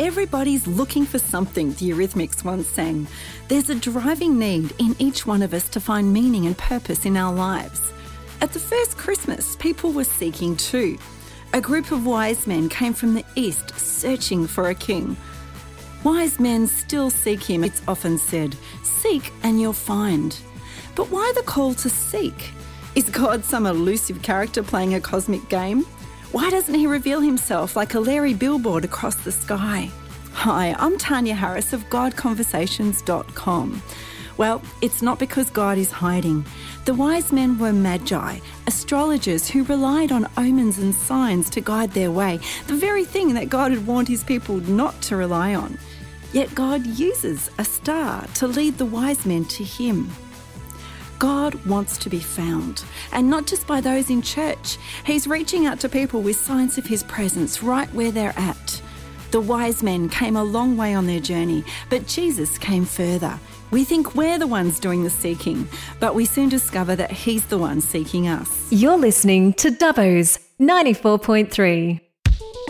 Everybody's looking for something, the Eurythmics once sang. There's a driving need in each one of us to find meaning and purpose in our lives. At the first Christmas, people were seeking too. A group of wise men came from the east searching for a king. Wise men still seek him, it's often said. Seek and you'll find. But why the call to seek? Is God some elusive character playing a cosmic game? Why doesn't he reveal himself like a Larry billboard across the sky? Hi, I'm Tanya Harris of GodConversations.com. Well, it's not because God is hiding. The wise men were magi, astrologers who relied on omens and signs to guide their way, the very thing that God had warned his people not to rely on. Yet God uses a star to lead the wise men to him. God wants to be found, and not just by those in church. He's reaching out to people with signs of his presence right where they're at. The wise men came a long way on their journey, but Jesus came further. We think we're the ones doing the seeking, but we soon discover that he's the one seeking us. You're listening to Dubbo's 94.3.